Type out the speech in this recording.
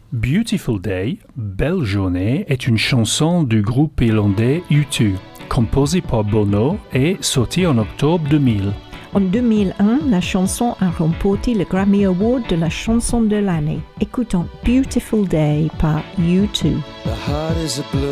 Beautiful Day, Belle Journée, est une chanson du groupe irlandais U2, composée par Bono et sortie en octobre 2000. En 2001, la chanson a remporté le Grammy Award de la chanson de l'année. Écoutons Beautiful Day par U2.